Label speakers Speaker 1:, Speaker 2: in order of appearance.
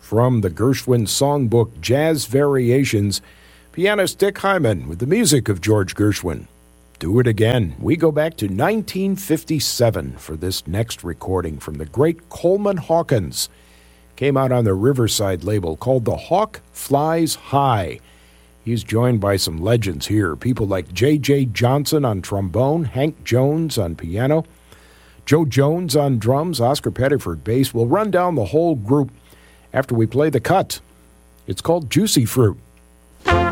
Speaker 1: From the Gershwin songbook Jazz Variations, pianist Dick Hyman with the music of George Gershwin. Do It Again. We go back to 1957 for this next recording from the great Coleman Hawkins. Came out on the Riverside label called The Hawk Flies High. He's joined by some legends here, people like J.J. Johnson on trombone, Hank Jones on piano, Joe Jones on drums, Oscar Pettiford bass. We'll run down the whole group after we play the cut. It's called Juicy Fruit.